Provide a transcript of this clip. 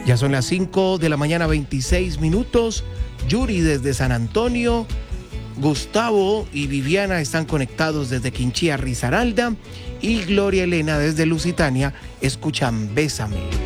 Ya son las 5 de la mañana, 26 minutos. Yuri desde San Antonio, Gustavo y Viviana están conectados desde Quinchía, Risaralda, y Gloria Elena desde Lusitania escuchan Bésame.